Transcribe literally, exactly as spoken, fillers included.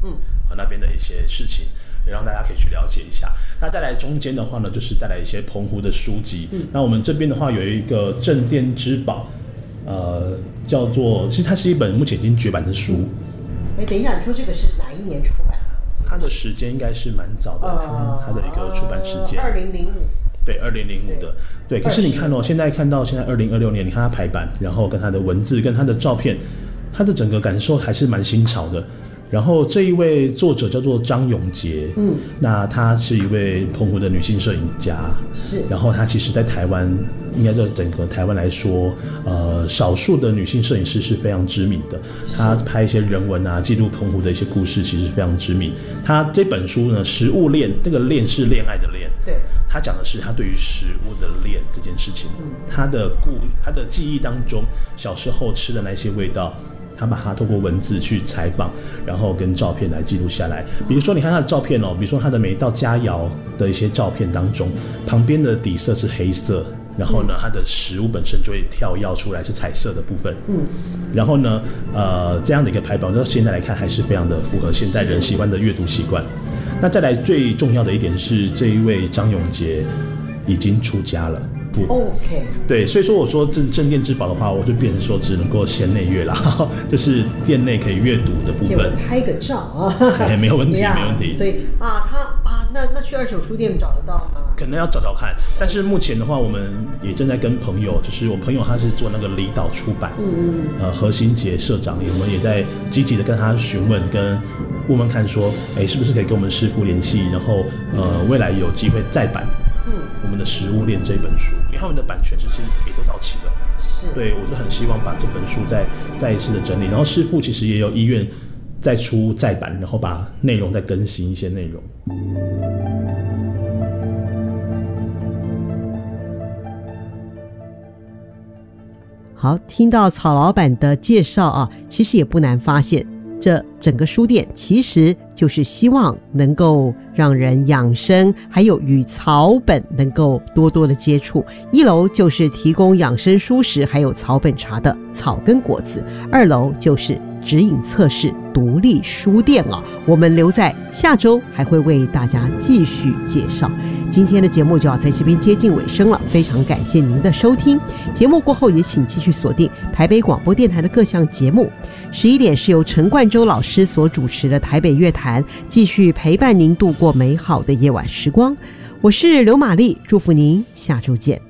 嗯，和那边的一些事情，也让大家可以去了解一下。那再来中间的话呢，就是带来一些澎湖的书籍。嗯，那我们这边的话有一个镇店之宝，呃，叫做，其实它是一本目前已经绝版的书。 哎，等一下，你说这个是哪一年出版的？ 它的时间应该是蛮早的，呃、它的一个出版时间。 二零零五。 对，二零零五的，对。可是你看哦，现在看到现在二零二六年，你看它排版，然后跟它的文字，跟它的照片，它的整个感受还是蛮新潮的。然后这一位作者叫做张永杰，嗯，那她是一位澎湖的女性摄影家， 是。 然后她其实在台湾，应该在整个台湾来说，呃，少数的女性摄影师是非常知名的。她拍一些人文啊，记录澎湖的一些故事，其实非常知名。她这本书呢，食物链，这个链是恋爱的链， 对。 他讲的是他对于食物的恋这件事情，他的故他的记忆当中小时候吃的那些味道，他把它透过文字去采访，然后跟照片来记录下来。比如说你看他的照片哦，比如说他的每一道佳肴的一些照片当中，旁边的底色是黑色，然后呢，它的食物本身就会跳跃出来是彩色的部分。嗯，然后呢，呃，这样的一个排版，到现在来看还是非常的符合现代人喜欢的阅读习惯。那再来最重要的一点是，这一位张永杰已经出家了。 OK， 对，所以说我说镇镇店之宝的话，我就变成说只能够线内阅啦，就是店内可以阅读的部分。 借我拍个照啊， 没有问题，没问题。 所以啊，他啊，那那去二手书店找得到吗？ 可能要找找看，但是目前的话，我们也正在跟朋友，就是我朋友他是做那个离岛出版，嗯嗯，呃，何新杰社长，我们也在积极的跟他询问，跟问问看说，哎，是不是可以跟我们师傅联系，然后呃，未来有机会再版。嗯，我们的食物链这本书，因为他们的版权其实也都到期了， 是， 对，我就很希望把这本书再再一次的整理，然后师傅其实也有意愿再出再版，然后把内容再更新一些内容。 好，听到曹老板的介绍啊，其实也不难发现，这整个书店其实就是希望能够让人养生，还有与草本能够多多的接触。一楼就是提供养生蔬食还有草本茶的草根果子，二楼就是指引测试独立书店啊。我们留在下周还会为大家继续介绍。今天的节目就要在这边接近尾声了，非常感谢您的收听。节目过后也请继续锁定台北广播电台的各项节目。十一点是由陈冠洲老师所主持的台北乐坛，继续陪伴您度过美好的夜晚时光。我是刘玛丽，祝福您下周见。